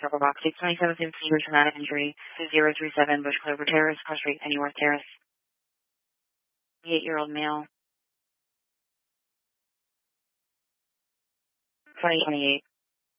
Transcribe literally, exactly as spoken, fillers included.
Circle Box, six twenty-seven severe traumatic injury, zero three seven Bush Clover Terrace, Cross Street, Pennyworth Terrace. eight-year-old male. twenty twenty-eight.